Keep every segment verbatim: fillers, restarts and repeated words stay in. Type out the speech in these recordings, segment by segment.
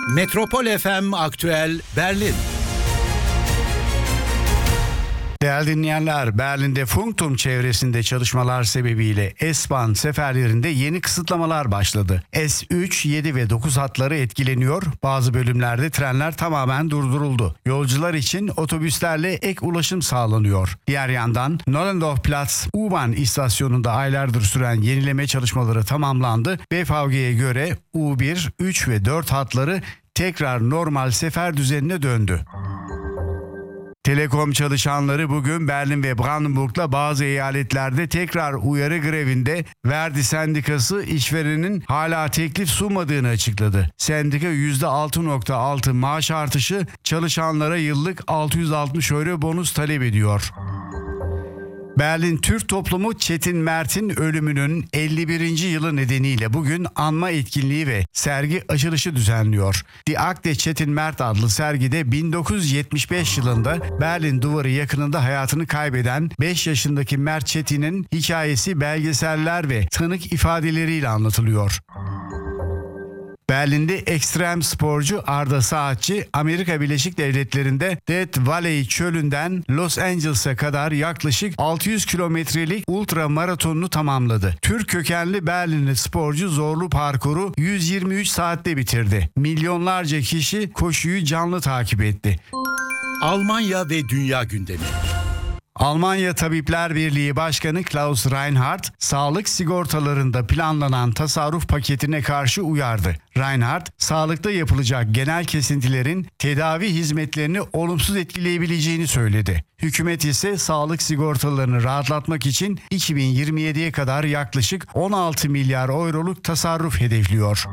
Metropol F M Aktüel Berlin. Değerli dinleyenler, Berlin'de Funkturm çevresinde çalışmalar sebebiyle S-Bahn seferlerinde yeni kısıtlamalar başladı. S üç, yedi ve dokuz hatları etkileniyor. Bazı bölümlerde trenler tamamen durduruldu. Yolcular için otobüslerle ek ulaşım sağlanıyor. Diğer yandan Nollendorfplatz U-Bahn istasyonunda aylardır süren yenileme çalışmaları tamamlandı. B V G'ye göre U bir, üç ve dört hatları tekrar normal sefer düzenine döndü. Telekom çalışanları bugün Berlin ve Brandenburg'la bazı eyaletlerde tekrar uyarı grevinde. Verdi Sendikası işverenin hala teklif sunmadığını açıkladı. Sendika yüzde altı virgül altı maaş artışı, çalışanlara yıllık altı yüz altmış euro bonus talep ediyor. Berlin Türk toplumu Çetin Mert'in ölümünün elli birinci yılı nedeniyle bugün anma etkinliği ve sergi açılışı düzenliyor. Die Akte Çetin Mert adlı sergide bin dokuz yüz yetmiş beş yılında Berlin Duvarı yakınında hayatını kaybeden beş yaşındaki Mert Çetin'in hikayesi belgeseller ve tanık ifadeleriyle anlatılıyor. Berlin'de ekstrem sporcu Arda Saatçi, Amerika Birleşik Devletleri'nde Death Valley çölünden Los Angeles'a kadar yaklaşık altı yüz kilometrelik ultra maratonunu tamamladı. Türk kökenli Berlinli sporcu zorlu parkuru yüz yirmi üç saatte bitirdi. Milyonlarca kişi koşuyu canlı takip etti. Almanya ve dünya gündemi. Almanya Tabipler Birliği Başkanı Klaus Reinhardt, sağlık sigortalarında planlanan tasarruf paketine karşı uyardı. Reinhardt, sağlıkta yapılacak genel kesintilerin tedavi hizmetlerini olumsuz etkileyebileceğini söyledi. Hükümet ise sağlık sigortalarını rahatlatmak için iki bin yirmi yediye kadar yaklaşık on altı milyar euroluk tasarruf hedefliyor.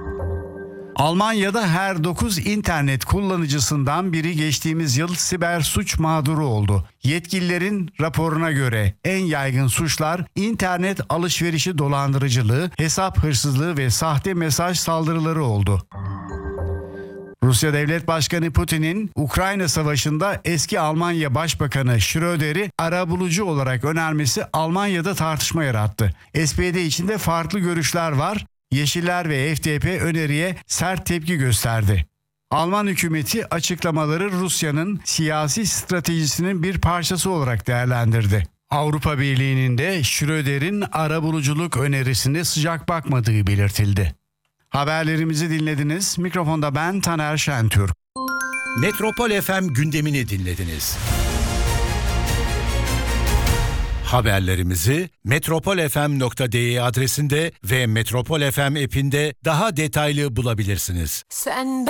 Almanya'da her dokuz internet kullanıcısından biri geçtiğimiz yıl siber suç mağduru oldu. Yetkililerin raporuna göre en yaygın suçlar internet alışverişi dolandırıcılığı, hesap hırsızlığı ve sahte mesaj saldırıları oldu. Rusya Devlet Başkanı Putin'in Ukrayna Savaşı'nda eski Almanya Başbakanı Schröder'i arabulucu olarak önermesi Almanya'da tartışma yarattı. S P D içinde farklı görüşler var. Yeşiller ve F D P öneriye sert tepki gösterdi. Alman hükümeti açıklamaları Rusya'nın siyasi stratejisinin bir parçası olarak değerlendirdi. Avrupa Birliği'nin de Schröder'in arabuluculuk önerisine sıcak bakmadığı belirtildi. Haberlerimizi dinlediniz. Mikrofonda ben Taner Şentürk. Metropol F M gündemini dinlediniz. Haberlerimizi metropol f m nokta d e adresinde ve Metropol F M app'inde daha detaylı bulabilirsiniz. Sen